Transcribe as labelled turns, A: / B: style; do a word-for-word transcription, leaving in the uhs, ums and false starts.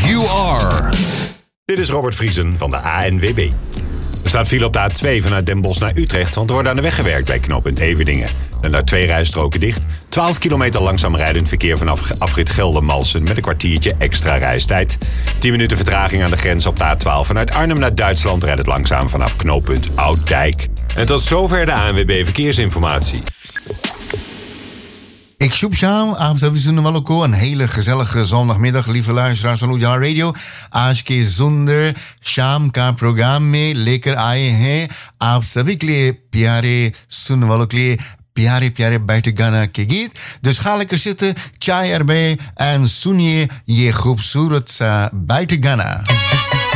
A: You are.
B: Dit is Robert Vriesen van de A N W B. Er staat file op de A twee vanuit Den Bosch naar Utrecht, want er wordt aan de weg gewerkt bij knooppunt Everdingen. En daar twee rijstroken dicht. twaalf kilometer langzaam rijdend verkeer vanaf afrit Geldermalsen met een kwartiertje extra reistijd. tien minuten vertraging aan de grens op de A twaalf vanuit Arnhem naar Duitsland rijdt het langzaam vanaf knooppunt Ouddijk. En tot zover de A N W B Verkeersinformatie.
C: Ik zoek Sham, een hele gezellige zondagmiddag, lieve luisteraars van Ujala Radio. आज के सुंदर शाम का प्रोग्राम में लेकर आए हैं आप सभी के लिए प्यारे सुनने वालों के लिए प्यारे प्यारे बैठे गाना के गीत. Dus ga lekker zitten, chai erbij en सुनिए ये खूबसूरत सा बैठे गाना.